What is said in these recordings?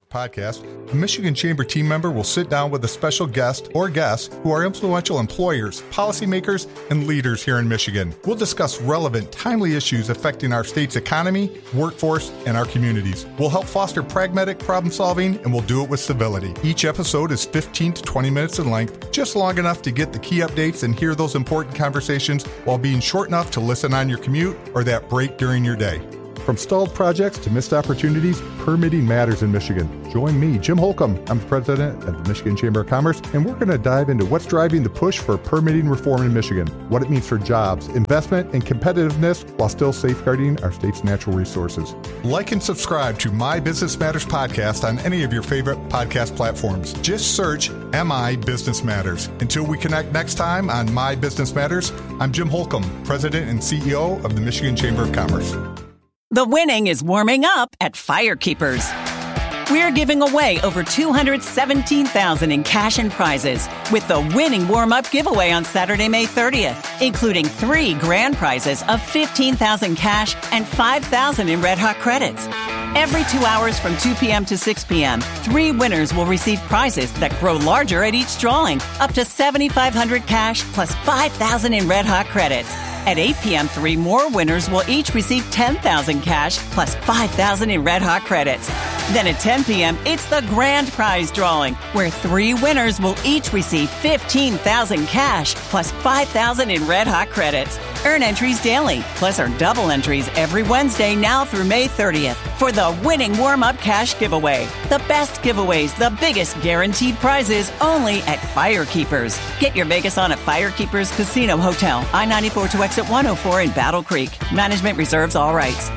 podcast, a Michigan Chamber team member will sit down with a special guest or guests who are influential employers, policymakers, and leaders here in Michigan. We'll discuss relevant, timely issues affecting our state's economy, workforce, and our communities. We'll help foster pragmatic problem solving, and we'll do it with civility. Each episode is 15 to 20 minutes in length, just long enough to get the key updates and hear those important conversations while being short enough to listen on your commute or that break during your day. From stalled projects to missed opportunities, permitting matters in Michigan. Join me, Jim Holcomb. I'm the president of the Michigan Chamber of Commerce, and we're going to dive into what's driving the push for permitting reform in Michigan, what it means for jobs, investment, and competitiveness while still safeguarding our state's natural resources. Like and subscribe to My Business Matters podcast on any of your favorite podcast platforms. Just search MI Business Matters. Until we connect next time on My Business Matters, I'm Jim Holcomb, president and CEO of the Michigan Chamber of Commerce. The winning is warming up at Firekeepers. We're giving away over $217,000 in cash and prizes with the winning warm-up giveaway on Saturday, May 30th, including 3 grand prizes of $15,000 cash and $5,000 in Red Hot credits. Every 2 hours from 2 p.m. to 6 p.m., 3 winners will receive prizes that grow larger at each drawing, up to $7,500 cash plus $5,000 in Red Hot credits. At 8 p.m., 3 more winners will each receive $10,000 cash plus $5,000 in Red Hot credits. Then at 10 p.m., it's the grand prize drawing, where 3 winners will each receive $15,000 cash plus $5,000 in Red Hot credits. Earn entries daily, plus earn double entries every Wednesday now through May 30th for the winning warm-up cash giveaway. The best giveaways, the biggest guaranteed prizes, only at Firekeepers. Get your Vegas on at Firekeepers Casino Hotel, I-94 to exit 104 in Battle Creek. Management reserves all rights.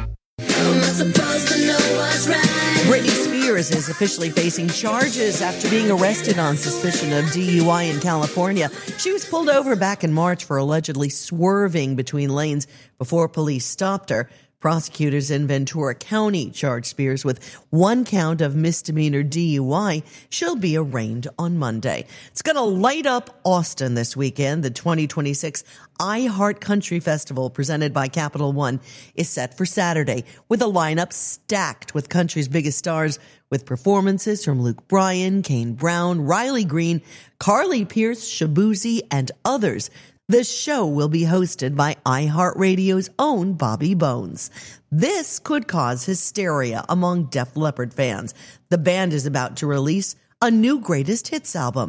Britney Spears is officially facing charges after being arrested on suspicion of DUI in California. She was pulled over back in March for allegedly swerving between lanes before police stopped her. Prosecutors in Ventura County charged Spears with 1 count of misdemeanor DUI. She'll be arraigned on Monday. It's going to light up Austin this weekend. The 2026 iHeart Country Festival, presented by Capital One, is set for Saturday with a lineup stacked with country's biggest stars, with performances from Luke Bryan, Kane Brown, Riley Green, Carly Pearce, Shabuzi, and others. The show will be hosted by iHeartRadio's own Bobby Bones. This could cause hysteria among Def Leppard fans. The band is about to release a new greatest hits album.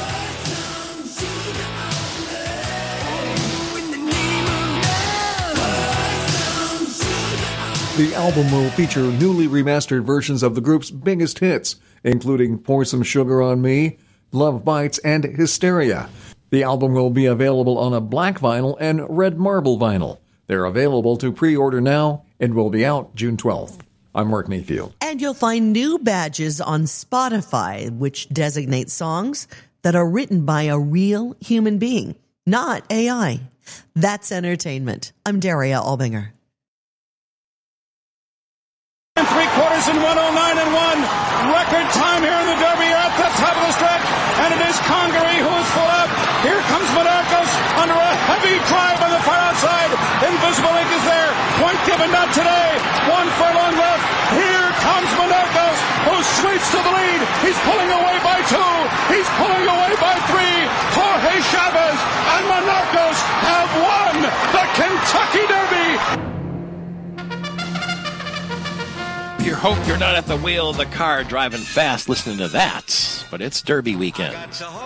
The album will feature newly remastered versions of the group's biggest hits, including Pour Some Sugar on Me, Love Bites, and Hysteria. The album will be available on a black vinyl and red marble vinyl. They're available to pre-order now and will be out June 12th. I'm Mark Mayfield. And you'll find new badges on Spotify, which designate songs that are written by a real human being, not AI. That's entertainment. I'm Daria Albinger. 3/4 in 109.1. Record time here in the Derby at the top of the stretch. And it is Congaree who is full up. Here comes Monarchos under a heavy drive on the far outside. Invisible Ink is there. Point given, not today. 1 furlong left. Here comes Monarchos, who sweeps to the lead. He's pulling away by 2. He's pulling away by 3. Jorge Chavez and Monarchos have won the Kentucky Derby. You hope you're not at the wheel of the car driving fast listening to that, but it's Derby weekend.